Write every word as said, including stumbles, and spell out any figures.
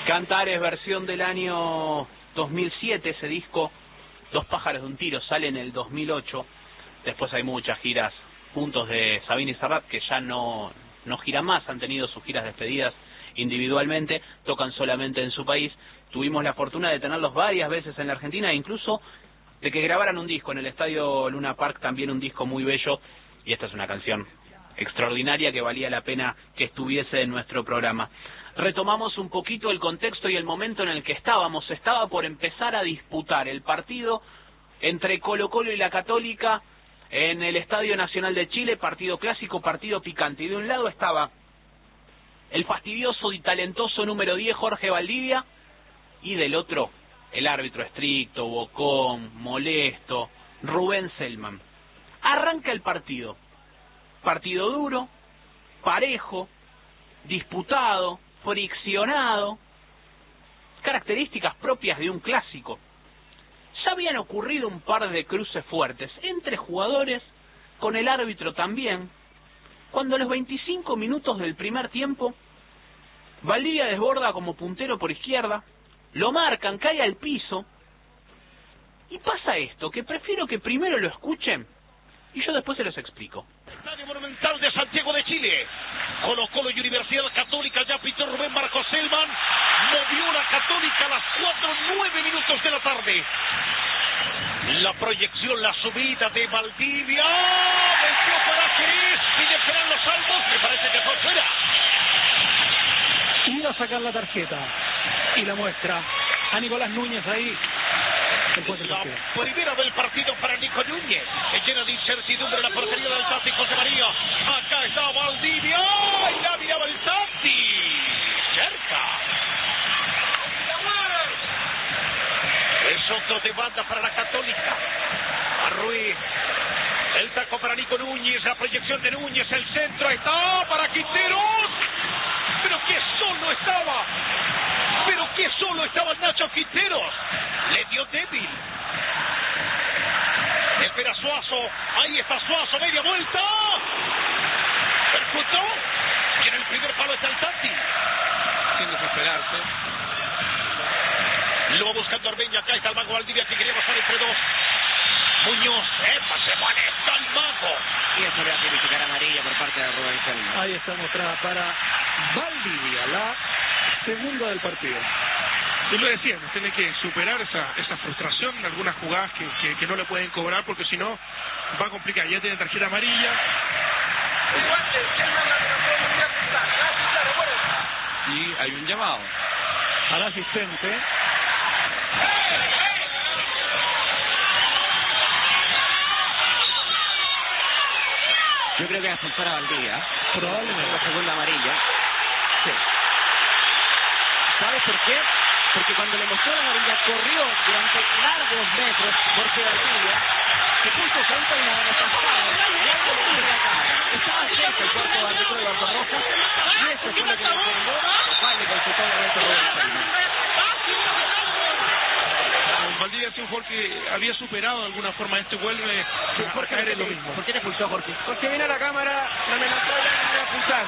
Cantares, versión del año dos mil siete, ese disco, Dos pájaros de un tiro, sale en el dos mil ocho. Después hay muchas giras juntos de Sabina y Serrat, que ya no, no giran más, han tenido sus giras despedidas individualmente, tocan solamente en su país. Tuvimos la fortuna de tenerlos varias veces en la Argentina, e incluso de que grabaran un disco en el Estadio Luna Park, también un disco muy bello, y esta es una canción extraordinaria que valía la pena que estuviese en nuestro programa. Retomamos un poquito el contexto y el momento en el que estábamos. Estaba por empezar a disputar el partido entre Colo-Colo y la Católica en el Estadio Nacional de Chile, partido clásico, partido picante. Y de un lado estaba el fastidioso y talentoso número diez, Jorge Valdivia, y del otro, el árbitro estricto, bocón, molesto, Rubén Selman. Arranca el partido. Partido duro, parejo, disputado, friccionado, características propias de un clásico. Ya habían ocurrido un par de cruces fuertes entre jugadores, con el árbitro también, cuando a los veinticinco minutos del primer tiempo, Valdivia desborda como puntero por izquierda, lo marcan, cae al piso, y pasa esto, que prefiero que primero lo escuchen y yo después se los explico. Estadio Monumental de Santiago de Chile. Colo-Colo y Universidad Católica, ya pitó Rubén Marcos Selman. Movió la Católica a las cuatro nueve minutos de la tarde. La proyección, la subida de Valdivia. Venció para Jerez. Y esperan los saltos. Me parece que fue fuera. Iba a sacar la tarjeta. Y la muestra a Nicolás Núñez ahí. La primera del partido para Nico Núñez, que llena de incertidumbre la portería del Tati José María. Acá está Valdivia, y la miraba el Tati, cerca. Es otro de banda para la Católica. A Ruiz, el taco para Nico Núñez, la proyección de Núñez, el centro está para Quinteros. Pero que solo estaba, pero que solo estaba Nacho Quinteros. Le dio débil. Espera Suazo. Ahí está Suazo. Media vuelta. Percutó. Y en el primer palo está el Tati. Sin desesperarse. Lo va buscando Arbeña. Acá está el mago Valdivia que quería pasar entre dos. Muñoz. ¡Epa! Se molesta el mago. Y eso le va a significar amarilla por parte de Rubén Selman. Ahí está mostrada para Valdivia, la segunda del partido. Tú lo decías, tiene que superar esa esa frustración en algunas jugadas que, que, que no le pueden cobrar, porque si no va a complicar. Ya tiene tarjeta amarilla. Y hay un llamado al asistente. Yo creo que va a expulsar a Valdivia. Probablemente la segunda amarilla. Sí. ¿Sabes por qué? Porque cuando le mostró la amarilla, corrió durante largos metros Jorge Valdivia, se puso frente a una de nuestras cámaras, y algo le puso en la cara. Estaba cerca el cuarto árbitro de Eduardo Rojas, y eso fue lo que le generó, lo cual le consultó el árbitro Rubén Selman. Valdivia es un jugador que había superado de alguna forma esto y vuelve a caer en lo mismo. ¿Por qué le expulsó Jorge? Porque viene a la cámara, la amenazó y la expulsar.